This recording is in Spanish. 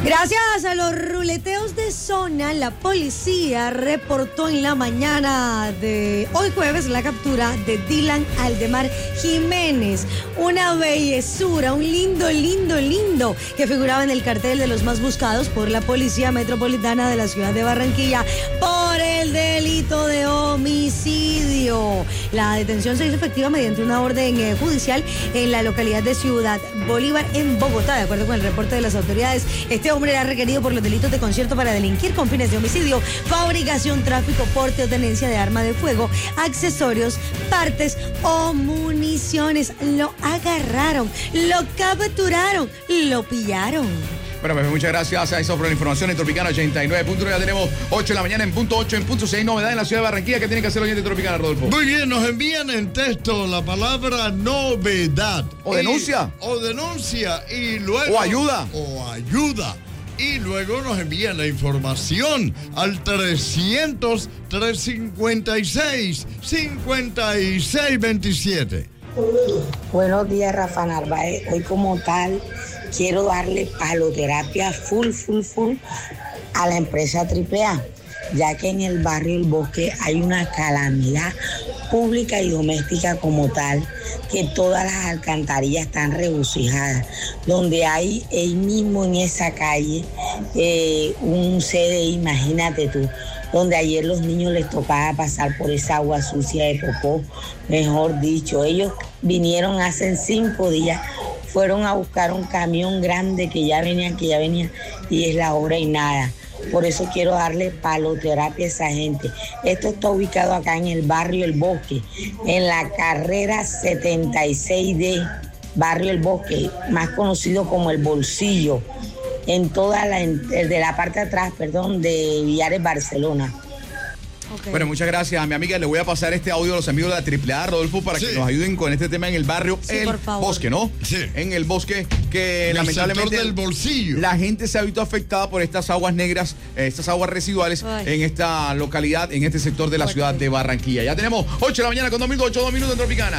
Gracias a los ruleteos de zona, la policía reportó en la mañana de hoy jueves la captura de Dylan Aldemar Jiménez, una bellezura, un lindo, que figuraba en el cartel de los más buscados por la Policía Metropolitana de la ciudad de Barranquilla por el delito de homicidio. La detención se hizo efectiva mediante una orden judicial en la localidad de Ciudad Bolívar, en Bogotá. De acuerdo con el reporte de las autoridades, este hombre era requerido por los delitos de concierto para delinquir con fines de homicidio, fabricación, tráfico, porte o tenencia de arma de fuego, accesorios, partes o municiones. Lo agarraron, lo capturaron, lo pillaron. Bueno, pues muchas gracias a eso por la información en Tropicana 89.1. Ya tenemos 8 de la mañana en punto 8 en punto 6. Novedad en la ciudad de Barranquilla. ¿Qué tiene que hacer el oyente de Tropicana, Rodolfo? Muy bien, nos envían en texto la palabra novedad. O denuncia. O denuncia y luego... O ayuda. O ayuda. Y luego nos envían la información al 300-356-5627. Buenos días, Rafa Narváez. Hoy como tal quiero darle paloterapia full a la empresa AAA, ya que en el barrio El Bosque hay una calamidad pública y doméstica como tal, que todas las alcantarillas están regocijadas, donde hay ahí mismo en esa calle un CDI, imagínate tú, donde ayer los niños les tocaba pasar por esa agua sucia de popó, mejor dicho. Ellos vinieron hace 5 días, fueron a buscar un camión grande que ya venía, y es la hora y nada. Por eso quiero darle paloterapia a esa gente. Esto está ubicado acá en el barrio El Bosque, en la carrera 76D, barrio El Bosque, más conocido como El Bolsillo, en toda de la parte de atrás, de Villares, Barcelona. Okay. Bueno, muchas gracias a mi amiga. Le voy a pasar este audio a los amigos de la AAA, Rodolfo, para que nos ayuden con este tema en el barrio El Bosque, ¿no? Sí. En El Bosque, que lamentablemente del bolsillo. La gente se ha visto afectada por estas aguas negras, estas aguas residuales en esta localidad, en este sector de la ciudad de Barranquilla. Ya tenemos 8 de la mañana con 2 minutos en Tropicana.